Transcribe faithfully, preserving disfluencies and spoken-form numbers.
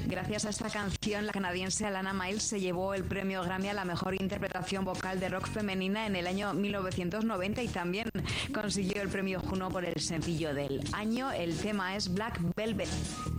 Gracias a esta canción, la canadiense Alana Miles se llevó el premio Grammy a la mejor interpretación vocal de rock femenina en el año mil novecientos noventa y también consiguió el premio Juno por el sencillo del año. El tema es Black Velvet.